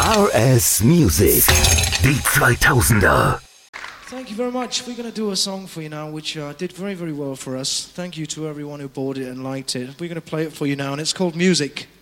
RS Music, die 2000er. Thank you very much. We're going to do a song for you now, which did very, very well for us. Thank you to everyone who bought it and liked it. We're going to play it for you now, and it's called Music.